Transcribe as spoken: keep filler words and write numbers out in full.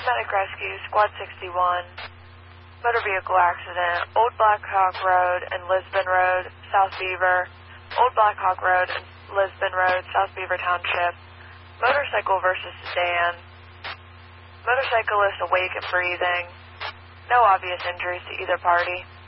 Paramedic Rescue, Squad sixty-one. Motor vehicle accident, Old Black Hawk Road and Lisbon Road, South Beaver. Old Black Hawk Road and Lisbon Road, South Beaver Township. Motorcycle versus sedan. Motorcyclist awake and breathing. No obvious injuries to either party.